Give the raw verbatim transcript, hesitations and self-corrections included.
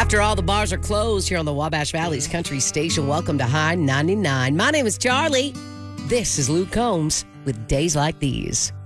After all the bars are closed here on the Wabash Valley's Country Station, welcome to High ninety-nine. My name is Charlie. This is Luke Combs with Days Like These.